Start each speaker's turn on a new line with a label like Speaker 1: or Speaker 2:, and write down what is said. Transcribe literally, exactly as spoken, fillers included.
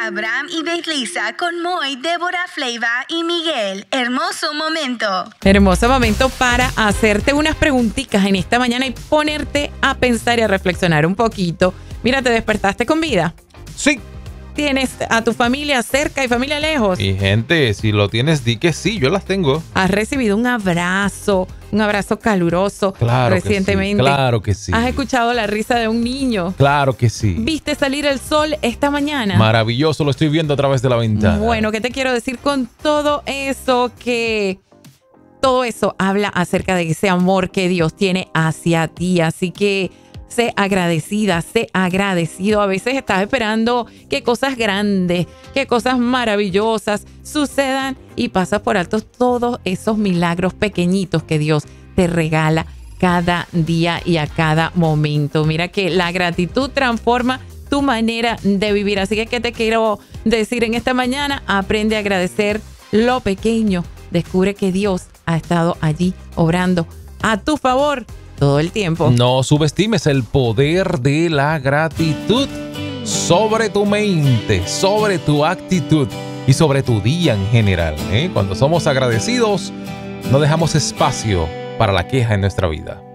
Speaker 1: Abraham y Betlisa con Moy, Débora, Fleiva y Miguel. Hermoso momento.
Speaker 2: Hermoso momento para hacerte unas preguntitas en esta mañana y ponerte a pensar y a reflexionar un poquito. Mira, ¿te despertaste con vida?
Speaker 3: Sí.
Speaker 2: ¿Tienes a tu familia cerca y familia lejos?
Speaker 3: Y gente, si lo tienes, di que sí, yo las tengo.
Speaker 2: ¿Has recibido un abrazo, un abrazo caluroso
Speaker 3: claro
Speaker 2: recientemente?
Speaker 3: Que sí, claro que sí.
Speaker 2: ¿Has escuchado la risa de un niño?
Speaker 3: Claro que sí.
Speaker 2: ¿Viste salir el sol esta mañana?
Speaker 3: Maravilloso, lo estoy viendo a través de la ventana.
Speaker 2: Bueno, ¿qué te quiero decir con todo eso? Que todo eso habla acerca de ese amor que Dios tiene hacia ti. Así que sé agradecida, sé agradecido. A veces estás esperando que cosas grandes, que cosas maravillosas sucedan y pasas por alto todos esos milagros pequeñitos que Dios te regala cada día y a cada momento. Mira que la gratitud transforma tu manera de vivir. Así que, ¿qué te quiero decir en esta mañana? Aprende a agradecer lo pequeño. Descubre que Dios ha estado allí obrando a tu favor todo el tiempo.
Speaker 3: No subestimes el poder de la gratitud sobre tu mente, sobre tu actitud y sobre tu día en general, ¿eh? Cuando somos agradecidos, no dejamos espacio para la queja en nuestra vida.